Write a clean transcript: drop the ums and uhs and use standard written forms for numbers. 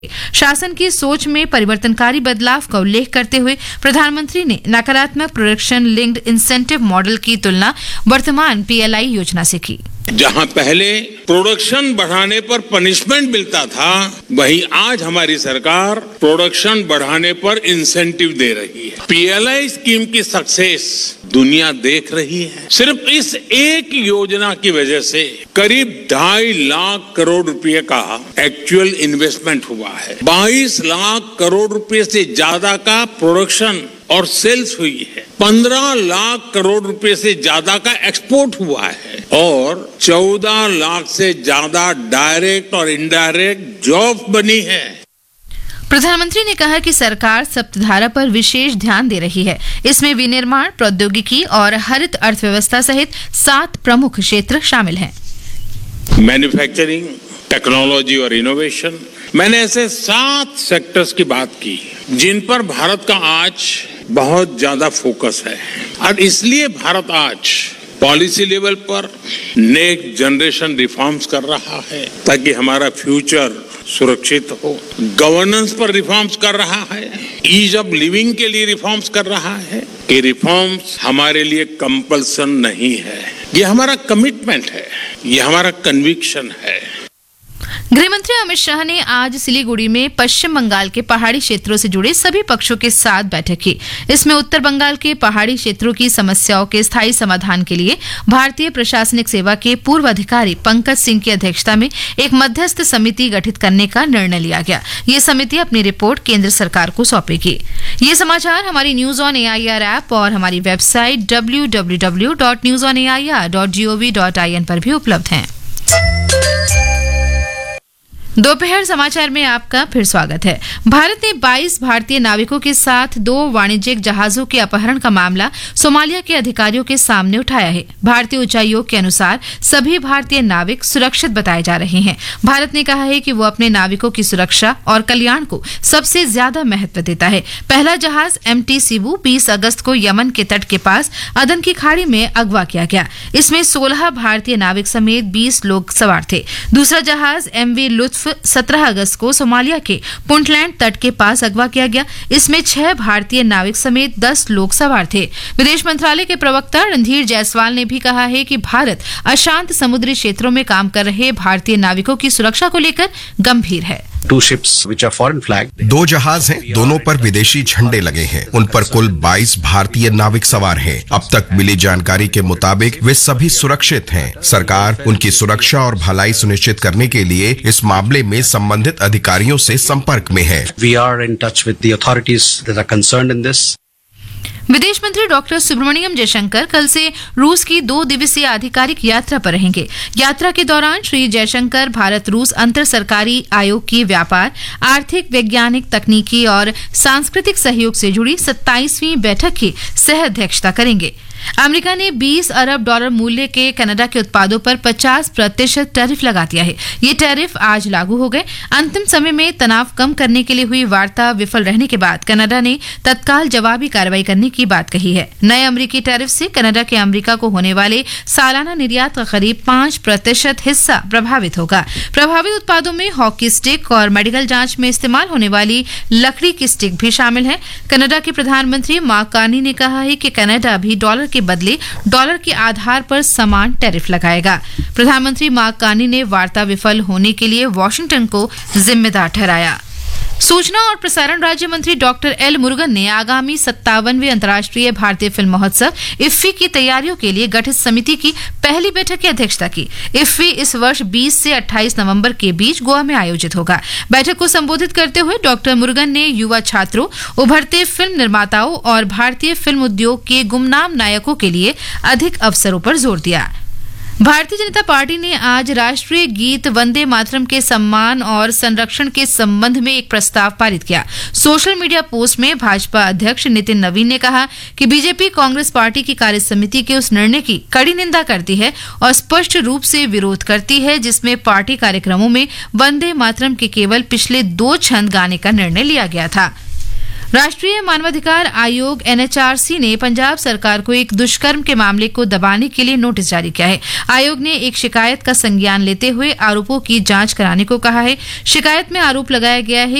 शासन की सोच में परिवर्तनकारी बदलाव का उल्लेख करते हुए प्रधानमंत्री ने नकारात्मक प्रोडक्शन लिंक्ड इंसेंटिव मॉडल की तुलना वर्तमान पीएलआई योजना से की। जहां पहले प्रोडक्शन बढ़ाने पर पनिशमेंट मिलता था, वहीं आज हमारी सरकार प्रोडक्शन बढ़ाने पर इंसेंटिव दे रही है। पीएलआई स्कीम की सक्सेस दुनिया देख रही है। सिर्फ इस एक योजना की वजह से करीब 2.5 लाख करोड़ रुपए का एक्चुअल इन्वेस्टमेंट हुआ है। 22 लाख करोड़ रुपए से ज्यादा का प्रोडक्शन और सेल्स हुई है। 15 लाख करोड़ रुपए से ज्यादा का एक्सपोर्ट हुआ है और 14 लाख से ज्यादा डायरेक्ट और इनडायरेक्ट जॉब बनी है। प्रधानमंत्री ने कहा कि सरकार सप्तधारा पर विशेष ध्यान दे रही है। इसमें विनिर्माण, प्रौद्योगिकी और हरित अर्थव्यवस्था सहित 7 प्रमुख क्षेत्र शामिल हैं। मैन्युफैक्चरिंग, टेक्नोलॉजी और इनोवेशन, मैंने ऐसे 7 सेक्टर्स की बात की जिन पर भारत का आज बहुत ज्यादा फोकस है और इसलिए भारत आज पॉलिसी लेवल पर नेक्स्ट जनरेशन रिफॉर्म्स कर रहा है ताकि हमारा फ्यूचर सुरक्षित हो। गवर्नेंस पर रिफॉर्म्स कर रहा है, ईज ऑफ लिविंग के लिए रिफॉर्म्स कर रहा है। ये रिफॉर्म्स हमारे लिए कंपल्सन नहीं है, ये हमारा कमिटमेंट है, ये हमारा कन्विक्शन है। गृहमंत्री अमित शाह ने आज सिलीगुड़ी में पश्चिम बंगाल के पहाड़ी क्षेत्रों से जुड़े सभी पक्षों के साथ बैठक की। इसमें उत्तर बंगाल के पहाड़ी क्षेत्रों की समस्याओं के स्थायी समाधान के लिए भारतीय प्रशासनिक सेवा के पूर्व अधिकारी पंकज सिंह की अध्यक्षता में एक मध्यस्थ समिति गठित करने का निर्णय लिया गया। ये समिति अपनी रिपोर्ट केंद्र सरकार को सौंपेगी। ये समाचार हमारी न्यूज ऑन एआईआर ऐप और हमारी वेबसाइट www.newsonair.gov.in पर भी उपलब्ध हैं। दोपहर समाचार में आपका फिर स्वागत है। भारत ने 22 भारतीय नाविकों के साथ 2 वाणिज्यिक जहाजों के अपहरण का मामला सोमालिया के अधिकारियों के सामने उठाया है। भारतीय उच्चायोग के अनुसार सभी भारतीय नाविक सुरक्षित बताए जा रहे हैं। भारत ने कहा है कि वो अपने नाविकों की सुरक्षा और कल्याण को सबसे ज्यादा महत्व देता है। पहला जहाज MT सिबू 20 अगस्त को यमन के तट के पास अदन की खाड़ी में अगवा किया गया। इसमें 16 भारतीय नाविक समेत 20 लोग सवार थे। दूसरा जहाज MV लुत्फ 17 अगस्त को सोमालिया के पुंटलैंड तट के पास अगवा किया गया। इसमें 6 भारतीय नाविक समेत 10 लोग सवार थे। विदेश मंत्रालय के प्रवक्ता रणधीर जायसवाल ने भी कहा है कि भारत अशांत समुद्री क्षेत्रों में काम कर रहे भारतीय नाविकों की सुरक्षा को लेकर गंभीर है। 2 ships which are foreign flagged. 2 जहाज हैं, दोनों पर विदेशी झंडे लगे हैं। उन पर कुल 22 भारतीय नाविक सवार हैं। अब तक मिली जानकारी के मुताबिक वे सभी सुरक्षित हैं। सरकार उनकी सुरक्षा और भलाई सुनिश्चित करने के लिए इस मामले में संबंधित अधिकारियों से संपर्क में है। We are in touch with the authorities that are concerned in this. विदेश मंत्री डॉक्टर सुब्रमण्यम जयशंकर कल से रूस की 2 दिवसीय आधिकारिक यात्रा पर रहेंगे। यात्रा के दौरान श्री जयशंकर भारत रूस अंतर सरकारी आयोग की व्यापार, आर्थिक, वैज्ञानिक, तकनीकी और सांस्कृतिक सहयोग से जुड़ी 27वीं बैठक की सह अध्यक्षता करेंगे। अमेरिका ने $20 अरब मूल्य के कनाडा के उत्पादों पर 50% टैरिफ लगा दिया है। ये टैरिफ आज लागू हो गए। अंतिम समय में तनाव कम करने के लिए हुई वार्ता विफल रहने के बाद कनाडा ने तत्काल जवाबी कार्रवाई करने की बात कही है। नए अमेरिकी टैरिफ से कनाडा के अमेरिका को होने वाले सालाना निर्यात का करीब 5% हिस्सा प्रभावित होगा। प्रभावित उत्पादों में हॉकी स्टिक और मेडिकल जांच में इस्तेमाल होने वाली लकड़ी की स्टिक भी शामिल है। कनाडा के प्रधानमंत्री मार्क कार्नी ने कहा है कि कनाडा भी डॉलर के बदले डॉलर के आधार पर समान टैरिफ लगाएगा। प्रधानमंत्री मार्क कार्नी ने वार्ता विफल होने के लिए वॉशिंगटन को जिम्मेदार ठहराया। सूचना और प्रसारण राज्य मंत्री डॉक्टर एल मुरुगन ने आगामी 57वें अंतर्राष्ट्रीय भारतीय फिल्म महोत्सव इफ्फी की तैयारियों के लिए गठित समिति की पहली बैठक की अध्यक्षता की। इफ्फी इस वर्ष 20 से 28 नवंबर के बीच गोवा में आयोजित होगा। बैठक को संबोधित करते हुए डॉक्टर मुरुगन ने युवा छात्रों, उभरते फिल्म निर्माताओं और भारतीय फिल्म उद्योग के गुमनाम नायकों के लिए अधिक अवसरों पर जोर दिया। भारतीय जनता पार्टी ने आज राष्ट्रीय गीत वंदे मातरम के सम्मान और संरक्षण के संबंध में एक प्रस्ताव पारित किया। सोशल मीडिया पोस्ट में भाजपा अध्यक्ष नितिन नवीन ने कहा कि बीजेपी कांग्रेस पार्टी की कार्यसमिति के उस निर्णय की कड़ी निंदा करती है और स्पष्ट रूप से विरोध करती है जिसमें पार्टी कार्यक्रमों में वंदे मातरम के केवल पिछले 2 छंद गाने का निर्णय लिया गया था। राष्ट्रीय मानवाधिकार आयोग एनएचआरसी ने पंजाब सरकार को एक दुष्कर्म के मामले को दबाने के लिए नोटिस जारी किया है। आयोग ने एक शिकायत का संज्ञान लेते हुए आरोपों की जांच कराने को कहा है। शिकायत में आरोप लगाया गया है